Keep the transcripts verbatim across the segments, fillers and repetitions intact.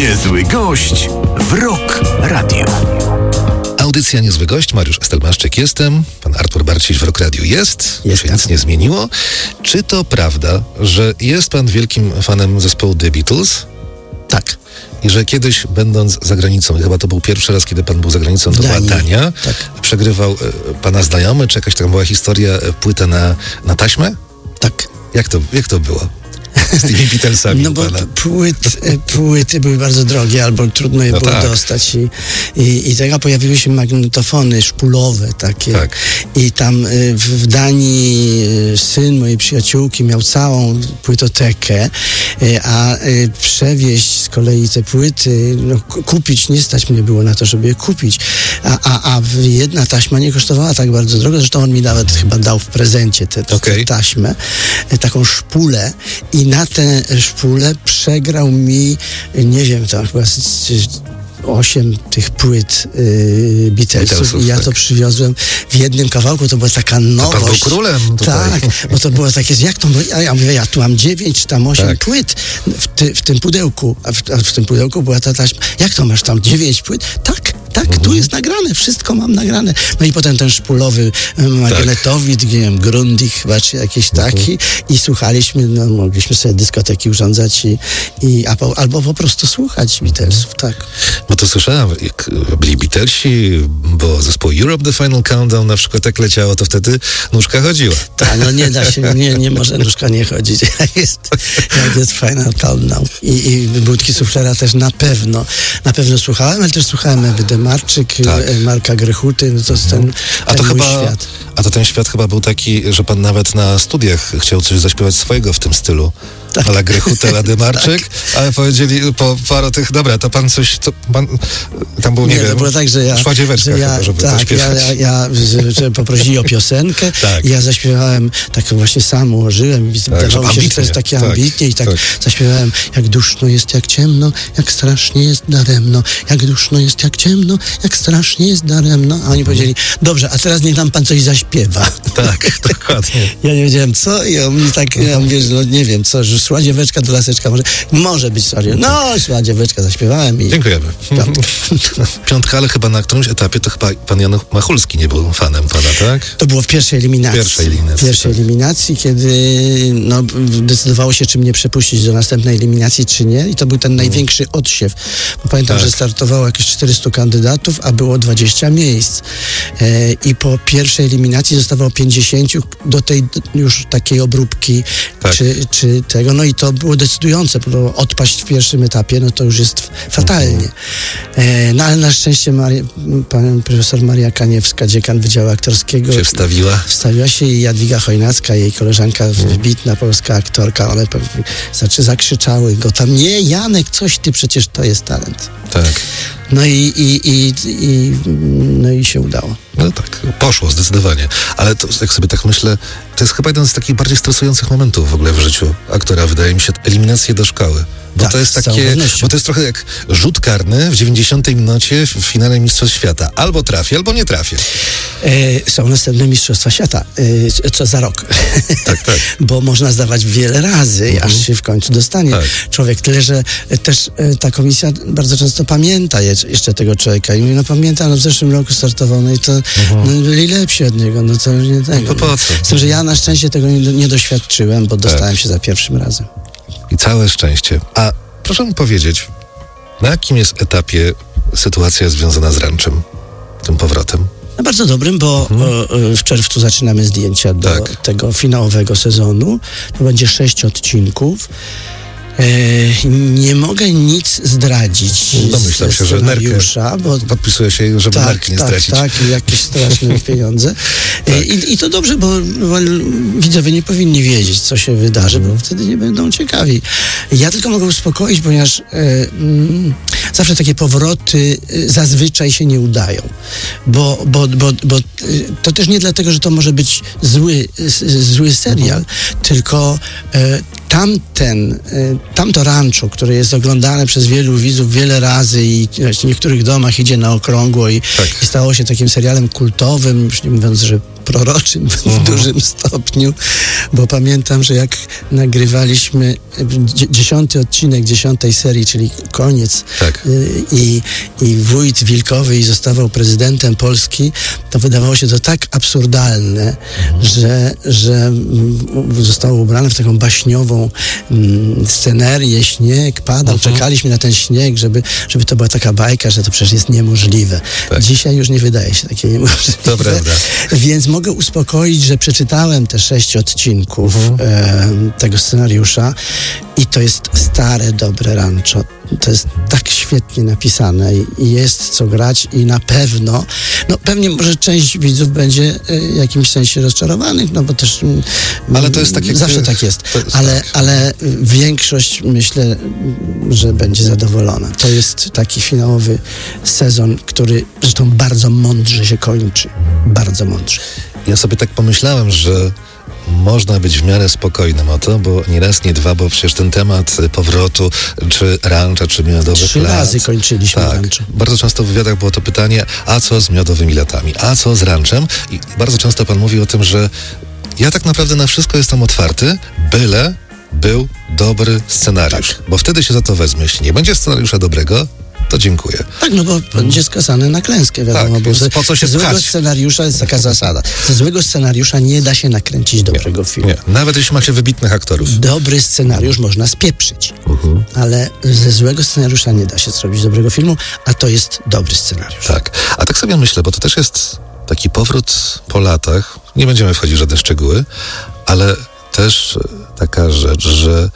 Niezły gość w Rock Radio. Audycja Niezły Gość, Mariusz Estelmaszczyk jestem, pan Artur Barciś w Rock Radio jest, Jest. się nic nie zmieniło. Czy to prawda, że jest pan wielkim fanem zespołu The Beatles? Tak. I że kiedyś, będąc za granicą, chyba to był pierwszy raz, kiedy pan był za granicą, to była Danii. Dania, Tak. przegrywał e, pana znajomy, czy jakaś tam była historia, e, płytę na, na taśmę? Tak. Jak to, jak to było z tymi Beatlesami No bo pana? płyt, płyty były bardzo drogie, albo trudno je No było tak. dostać i, i, i tego pojawiły się magnetofony szpulowe takie. Tak. I tam y, w, w Danii y, syn mojej przyjaciółki miał całą płytotekę, y, a y, przewieźć z kolei te płyty, no, ku- kupić, nie stać mnie było na to, żeby je kupić. A, a, a jedna taśma nie kosztowała tak bardzo drogo, zresztą on mi nawet chyba dał w prezencie tę Okej. taśmę, y, taką szpulę i na tę szpulę przegrał mi, nie wiem, tam chyba z, z, osiem tych płyt yy, Beatlesów, Beatlesów, i ja tak. to przywiozłem w jednym kawałku, to była taka nowość. pan był królem tutaj. Tak, bo to było takie, jak to, a ja mówię, ja tu mam dziewięć czy tam osiem Tak. płyt w, ty, w tym pudełku, a w, a w tym pudełku była ta taśma. Jak to masz tam dziewięć płyt? Tak, tak, Mhm. tu jest nagrane, wszystko mam nagrane. No i potem ten szpulowy e, magnetowid, nie wiem, Grundig chyba, czy jakiś Mhm. taki i słuchaliśmy, no mogliśmy sobie dyskoteki urządzać i, i a po, albo po prostu słuchać Beatlesów, tak. No to słyszałem, jak byli Beatlesi, bo zespół Europe The Final Countdown na przykład jak leciało, to wtedy nóżka chodziła. Tak, no nie da się, nie, nie może nóżka nie chodzić, jak jest, jak jest Final Countdown. I, i Budki Suflera też na pewno, na pewno słuchałem, ale też słuchałem Ewy Demarczyk, Tak. e, Marka Grechuty, no to jest ten, A to ten mój chyba, świat. a to ten świat chyba był taki, że pan nawet na studiach chciał coś zaśpiewać swojego w tym stylu. Tak. Ale Grechuta, ale Demarczyk, ale powiedzieli po paru tych, dobra, to pan coś, to pan, tam był, nie, Nie, wiem, to było tak, że ja, szła dzieweczka że ja chyba, żeby tak, ja, zaśpiewać. ja, ja z- że poprosili o piosenkę Tak. i ja zaśpiewałem, tak właśnie sam ułożyłem i wydawało żeby mi się, że to ambitnie, jest takie tak, ambitnie i tak, tak. zaśpiewałem, jak duszno jest, jak ciemno, jak strasznie jest daremno, jak duszno jest, jak ciemno, jak strasznie jest daremno, a oni powiedzieli, dobrze, a teraz niech nam pan coś zaśpiewa. Tak, dokładnie. Ja nie wiedziałem co i on mi tak, ja mówię, że no nie wiem, co, że szła dzieweczka do laseczka, może, może być sorry. No, szła dzieweczka, zaśpiewałem i... Dziękujemy. Piątka, ale chyba na którymś etapie to chyba pan Jan Machulski nie był fanem pana, tak? To było w pierwszej eliminacji. Pierwszej eliminacji, Pierwszej tak. eliminacji, kiedy no, decydowało się, czy mnie przepuścić do następnej eliminacji, czy nie. I to był ten największy odsiew. Bo pamiętam, Tak. że startowało jakieś czterystu kandydatów, a było dwadzieścia miejsc. E, I po pierwszej eliminacji zostawało pięćdziesięciu do tej d- już takiej obróbki, Tak. czy, czy tego. No i to było decydujące, bo odpaść w pierwszym etapie, no to już jest f- fatalnie. E, no ale na szczęście Maria, pan profesor Maria Kaniewska, dziekan Wydziału Aktorskiego, Się wstawiła. wstawiła się i Jadwiga Chojnacka, jej koleżanka, wybitna polska aktorka, one pewnie znaczy zakrzyczały go tam, nie Janek, coś ty, przecież to jest talent. Tak. No i, i, i, i, no i się udało. No tak, poszło zdecydowanie. Ale to, jak sobie tak myślę, to jest chyba jeden z takich bardziej stresujących momentów w ogóle w życiu aktora, wydaje mi się, eliminacje do szkoły. Bo Tak, to jest z całą takie, pewnością. bo to jest trochę jak rzut karny w dziewięćdziesiątej minucie w finale Mistrzostw Świata. Albo trafię, albo nie trafię. E, są następne Mistrzostwa Świata, e, co za rok. Tak, tak. Bo można zdawać wiele razy, Mhm. aż się w końcu dostanie Tak. człowiek. Tyle, że e, też e, ta komisja bardzo często pamięta je, jeszcze tego człowieka i mówi, no pamiętam, no w zeszłym roku startował, no i to no, byli lepsi od niego, no to już nie tego. to po co? Z tym, że ja na szczęście tego nie, nie doświadczyłem, bo dostałem się za pierwszym razem. I całe szczęście. A proszę mi powiedzieć, na jakim jest etapie sytuacja związana z ranczem, tym powrotem? No bardzo dobrym, bo o, o, w czerwcu zaczynamy zdjęcia do Tak. tego finałowego sezonu. To będzie sześć odcinków. E, nie mogę nic zdradzić Domyślam ze się, że nerkę scenariusza, bo podpisuje się, żeby tak, marki nie tak, stracić. tak, i jakieś straszne pieniądze. E, I, I to dobrze, bo, bo widzowie nie powinni wiedzieć, co się wydarzy, bo wtedy nie będą ciekawi. Ja tylko mogę uspokoić, ponieważ e, mm, zawsze takie powroty e, zazwyczaj się nie udają. Bo, bo, bo, bo e, to też nie dlatego, że to może być zły, s- zły serial, tylko e, tamten, y, tamto rancho, które jest oglądane przez wielu widzów wiele razy i w niektórych domach idzie na okrągło i, Tak. i stało się takim serialem kultowym, już nie mówiąc, że proroczym w Mhm. dużym stopniu, bo pamiętam, że jak nagrywaliśmy dzie- dziesiąty odcinek dziesiątej serii, czyli koniec, Tak. y, i, i wójt Wilkowy i zostawał prezydentem Polski, to wydawało się to tak absurdalne, że, że mm, zostało ubrane w taką baśniową mm, scenerię, śnieg padał, Mhm. czekaliśmy na ten śnieg, żeby, żeby to była taka bajka, że to przecież jest niemożliwe. Tak. Dzisiaj już nie wydaje się takie niemożliwe. To prawda. Więc mogę uspokoić, że przeczytałem te sześć odcinków Mhm. e, tego scenariusza i to jest stare, dobre rancho. To jest tak świetnie napisane i, i jest co grać i na pewno, no pewnie może część widzów będzie e, w jakimś sensie rozczarowanych, no bo też mm, Ale to jest tak jak- zawsze tak jest. to jest ale, tak. ale większość myślę, że będzie zadowolona. To jest taki finałowy sezon, który zresztą bardzo mądrze się kończy. Bardzo mądrze. Ja sobie tak pomyślałem, że można być w miarę spokojnym o to, bo nie raz, nie dwa, bo przecież ten temat powrotu, czy rancha, czy miodowych Trzy lat. razy kończyliśmy Tak. rancho. Bardzo często w wywiadach było to pytanie, a co z miodowymi latami, a co z ranchem? I bardzo często pan mówi o tym, że ja tak naprawdę na wszystko jestem otwarty, byle był dobry scenariusz. Tak. Bo wtedy się za to wezmę. Jeśli nie będzie scenariusza dobrego, to dziękuję. Tak, no bo będzie skazany na klęskę, wiadomo, Tak, bo więc ze, po co się ze złego pchać? scenariusza jest taka zasada. Ze złego scenariusza nie da się nakręcić dobrego filmu. Nie. Nawet jeśli ma się wybitnych aktorów. Dobry scenariusz można spieprzyć, Mhm. ale ze złego scenariusza nie da się zrobić dobrego filmu, a to jest dobry scenariusz. Tak. A tak sobie myślę, bo to też jest taki powrót po latach. Nie będziemy wchodzić w żadne szczegóły, ale też taka rzecz, że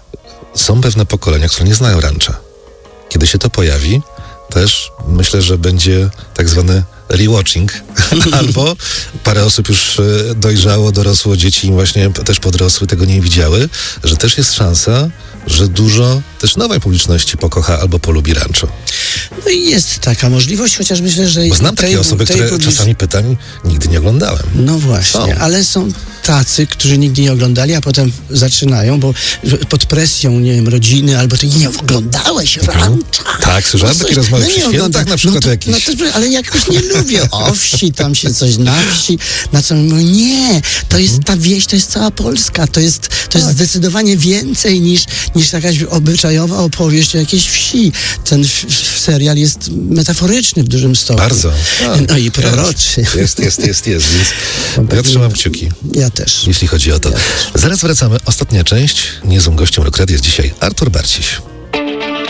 są pewne pokolenia, które nie znają rancha. Kiedy się to pojawi, też myślę, że będzie tak zwany rewatching, albo parę osób już e, dojrzało, dorosło, dzieci właśnie też podrosły, tego nie widziały, że też jest szansa, że dużo też nowej publiczności pokocha albo polubi rancho. No i jest taka możliwość, chociaż myślę, że... Bo znam tej- takie osoby, tej które publicz- czasami pytań nigdy nie oglądałem. No właśnie, Są. ale są tacy, którzy nigdy nie oglądali, a potem zaczynają, bo pod presją, nie wiem, rodziny, albo ty nie oglądałeś rancha. Tak, słyszałem takie rozmowy przy świętach ogląda- na przykład no to, jakieś. No to, ale jakoś nie lubię o wsi, tam się coś na wsi, na co mówię, nie, to jest ta wieś, to jest cała Polska, to jest, to jest zdecydowanie więcej niż, niż jakaś obyczajowa opowieść o jakiejś wsi. Ten f- f- serial jest metaforyczny w dużym stopniu. Bardzo. No i proroczy. Jest, jest, jest, jest, więc ja trzymam kciuki, Ja też. jeśli chodzi o to. Zaraz wracamy. Ostatnia część. Niezłym gościem Rock Radio jest dzisiaj Artur Barciś.